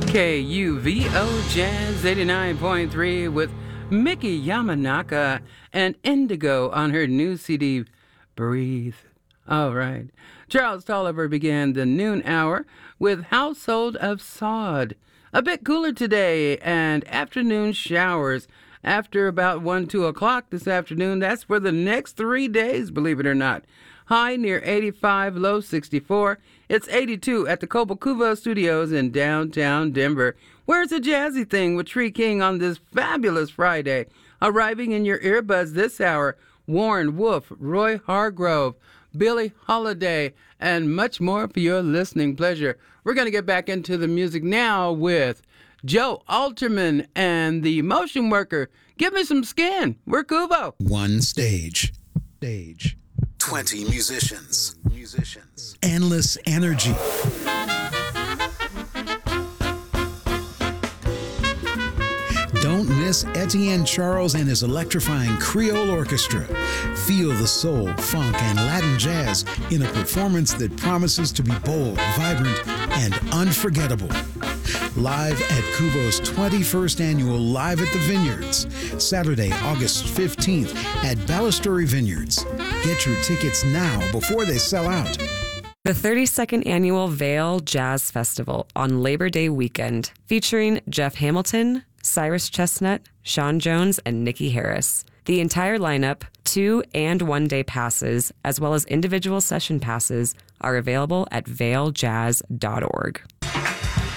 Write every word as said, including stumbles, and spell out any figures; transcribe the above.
K U V O Jazz eighty-nine point three with Mickey Yamanaka and Indigo on her new C D, Breathe. All right. Charles Tolliver began the noon hour with Household of Sod. A bit cooler today and afternoon showers after about one, two o'clock this afternoon. That's for the next three days, believe it or not. High near eighty-five, low sixty-four. It's eighty-two at the Cobalt Cuvo Studios in downtown Denver. Where's the jazzy thing with Tree King on this fabulous Friday? Arriving in your earbuds this hour, Warren Wolf, Roy Hargrove, Billie Holiday, and much more for your listening pleasure. We're going to get back into the music now with Joe Alterman and the Motion Worker. Give me some skin. We're Cuvo. One stage. Stage. twenty musicians. Musicians. Endless energy. Don't miss Etienne Charles and his electrifying Creole Orchestra. Feel the soul, funk, and Latin jazz in a performance that promises to be bold, vibrant, and unforgettable. Live at Cuvo's twenty-first annual Live at the Vineyards, Saturday, August fifteenth at Balustrade Vineyards. Get your tickets now before they sell out. The thirty-second Annual Vail Jazz Festival on Labor Day weekend, featuring Jeff Hamilton, Cyrus Chestnut, Sean Jones, and Nikki Harris. The entire lineup, two and one day passes, as well as individual session passes, are available at vail jazz dot org.